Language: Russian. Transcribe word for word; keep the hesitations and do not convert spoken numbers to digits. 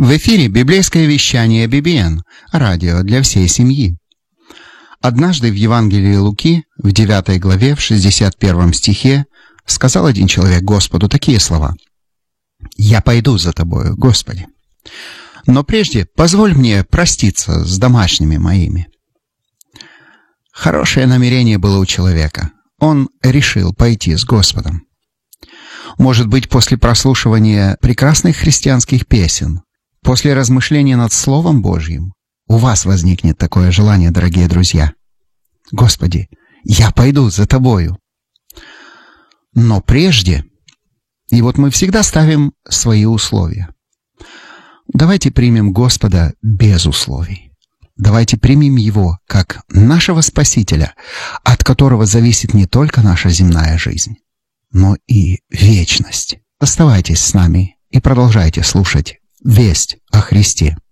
В эфире библейское вещание би би эн, радио для всей семьи. Однажды в Евангелии Луки, в девятой главе, в шестьдесят первом стихе, сказал один человек Господу такие слова: «Я пойду за Тобою, Господи, но прежде позволь мне проститься с домашними моими». Хорошее намерение было у человека. Он решил пойти с Господом. Может быть, после прослушивания прекрасных христианских песен, после размышления над Словом Божьим, у вас возникнет такое желание, дорогие друзья. Господи, я пойду за Тобою. Но прежде, и вот мы всегда ставим свои условия. Давайте примем Господа без условий. Давайте примем Его как нашего Спасителя, от которого зависит не только наша земная жизнь, но и вечность. Оставайтесь с нами и продолжайте слушать весть о Христе.